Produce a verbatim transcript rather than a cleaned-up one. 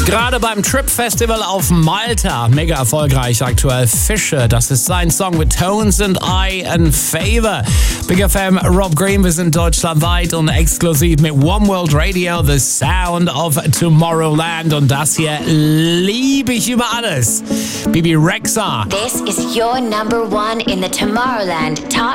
Gerade beim Trip Festival auf Malta, mega erfolgreich aktuell. Fische, das ist sein Song mit Tones and I and Favor. Big F M, Rob Green, wir sind deutschlandweit und exklusiv mit One World Radio, The Sound of Tomorrowland. Und das hier liebe ich über alles. Bibi Rexha. This is your number one in the Tomorrowland Top